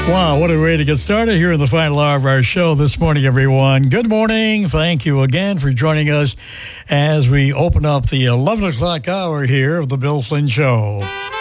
Wow, what a way to get started here in the final hour of our show this morning, everyone. Good morning. Thank you again for joining us as we open up the 11 o'clock hour here of the Bill Flynn Show.